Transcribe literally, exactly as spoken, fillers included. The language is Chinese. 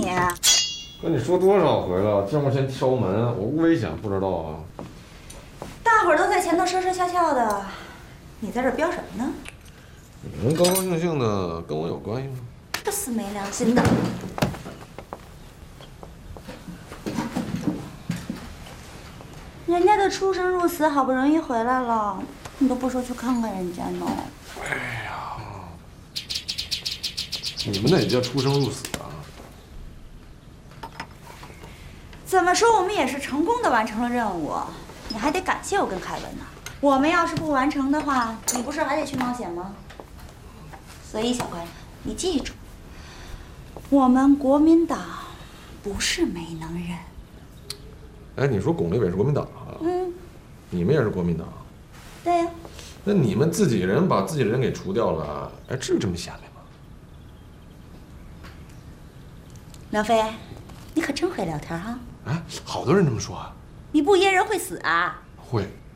你？ 跟你说多少回了，进屋前敲门，我危险不知道啊？ 大伙儿都在前头说说笑笑的，你在这飙什么呢？ 你们高高兴兴的，跟我有关系吗？ 不死没良心的！人家都出生入死，好不容易回来了，你都不说去看看人家呢？ 哎呀，你们那也叫出生入死啊？ 怎么说，我们也是成功的完成了任务，你还得感谢我跟凯文呢。我们要是不完成的话，你不是还得去冒险吗？所以小乖，你记住，我们国民党不是没能人。 哎，你说巩立伟是国民党啊？ 嗯， 你们也是国民党？ 对呀。 那你们自己人把自己人给除掉了，哎，至于这么显摆吗？ 梁飞，你可真会聊天哈！ 哎，好多人这么说啊。 你不噎人会死啊？ 会。